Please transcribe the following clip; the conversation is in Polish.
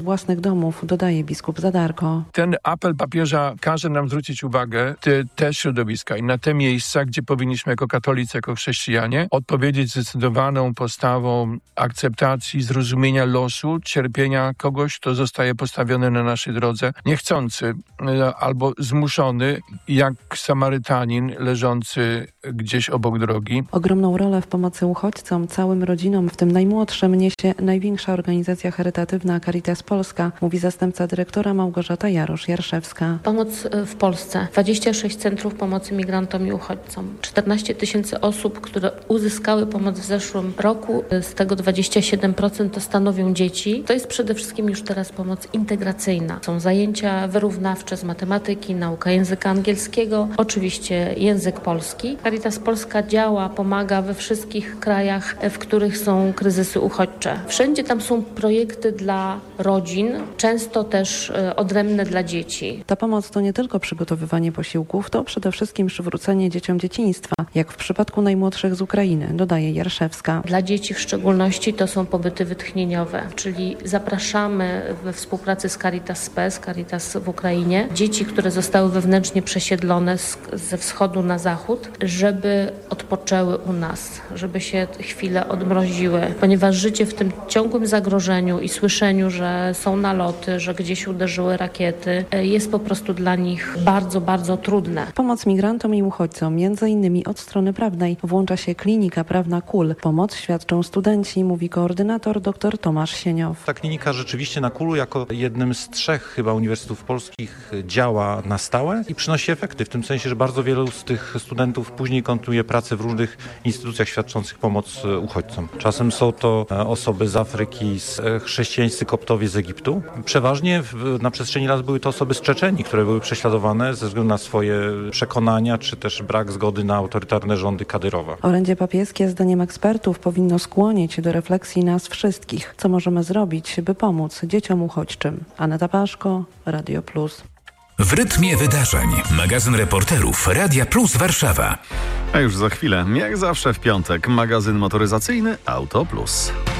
własnych domów, dodaje biskup Zadarko. Ten apel papieża każe nam zwrócić uwagę te środowiska i na te miejsca, gdzie powinniśmy jako katolicy, jako chrześcijanie odpowiedzieć zdecydowaną postawą akceptacji, zrozumienia losu, cierpienia kogoś, kto zostaje postawiony na naszej drodze, niechcący albo zmuszony, jak Samarytanin leżący gdzieś obok drogi. Ogromną rolę w pomocy uchodźcom, całym rodzinom, w tym najmłodszym, niesie największa organizacja charytatywna Caritas Polska, mówi zastępca dyrektora Małgorzata Jarosz-Jarszewska. Pomoc w Polsce. 26 centrów pomocy migrantom i uchodźcom. 14 000 osób, które uzyskały pomoc w zeszłym roku. Z tego 27% to stanowią dzieci. To jest przede wszystkim już teraz pomoc integracyjna. Są zajęcia wyrównawcze z matematyki, nauka języka angielskiego, oczywiście język polski. Caritas Polska działa, pomaga we wszystkich krajach, w których są kryzysy uchodźcze. Wszędzie tam są projekty dla rodzin, często też odrębne dla dzieci. Ta pomoc to nie tylko przygotowywanie posiłków, to przede wszystkim przywrócenie dzieciom dzieciństwa, jak w przypadku najmłodszych z Ukrainy, dodaje Jarszewska. Dla dzieci w szczególności to są pobyty wytchnieniowe, czyli zapraszamy we współpracy z Caritas Spes, Caritas w Ukrainie, dzieci, które zostały wewnętrznie przesiedlone ze wschodu na zachód, żeby odpoczęły u nas, żeby się chwilę odmroziły, ponieważ życie w tym ciągłym zagrożeniu i słyszeniu, że są naloty, że gdzieś uderzyły rakiety, jest po prostu dla nich bardzo, bardzo trudne. Pomoc migrantom i uchodźcom, między innymi od strony prawnej, włącza się klinika prawna KUL. Pomoc świadczą studenci, mówi koordynator dr Tomasz Sieniow. Ta klinika rzeczywiście na KUL-u jako jednym z 3 chyba uniwersytetów polskich działa na stałe i przynosi efekty, w tym sensie, że bardzo wielu z tych studentów później kontynuuje pracę w różnych instytucjach świadczących pomoc uchodźcom. Czasem są to osoby z Afryki, chrześcijańscy koptowie z Egiptu. Przeważnie na przestrzeni lat były to osoby z Czeczenii, które były prześladowane ze względu na swoje przekonania, czy też brak zgody na autorytarne rządy Kadyrowa. Orędzie papieskie, zdaniem ekspertów, powinno skłonić do refleksji nas wszystkich. Co możemy zrobić, by pomóc dzieciom uchodźczym? Aneta Paszko, Radio Plus. W rytmie wydarzeń. Magazyn reporterów Radia Plus Warszawa. A już za chwilę, jak zawsze w piątek, magazyn motoryzacyjny Auto Plus.